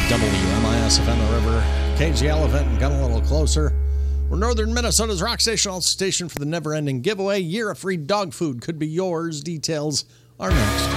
WMIS FM the River, KGL event, and got a little closer. We're Northern Minnesota's rock station, all station for the never-ending giveaway. Year of free dog food could be yours. Details are next.